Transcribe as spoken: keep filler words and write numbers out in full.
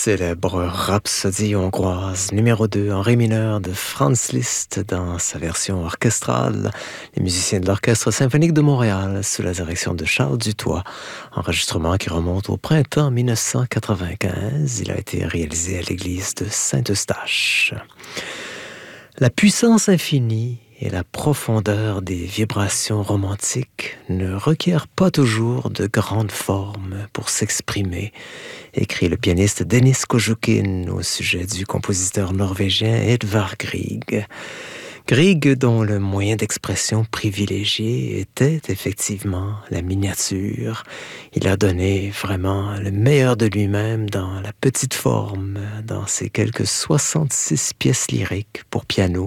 Célèbre rhapsodie hongroise numéro deux en ré mineur de Franz Liszt dans sa version orchestrale. Les musiciens de l'Orchestre symphonique de Montréal sous la direction de Charles Dutoit. Enregistrement qui remonte au printemps mille neuf cent quatre-vingt-quinze. Il a été réalisé à l'église de Saint-Eustache. La puissance infinie et la profondeur des vibrations romantiques ne requièrent pas toujours de grandes formes pour s'exprimer, écrit le pianiste Denis Kojoukin au sujet du compositeur norvégien Edvard Grieg. Grieg, dont le moyen d'expression privilégié était effectivement la miniature, il a donné vraiment le meilleur de lui-même dans la petite forme, dans ses quelques soixante-six pièces lyriques pour piano